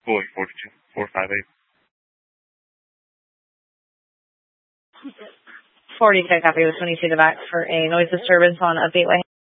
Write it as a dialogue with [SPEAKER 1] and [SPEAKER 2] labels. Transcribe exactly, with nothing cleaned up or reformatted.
[SPEAKER 1] Boeing forty-two, four five eight.
[SPEAKER 2] forty-two copy with twenty-two to back for a noise disturbance on Update Way.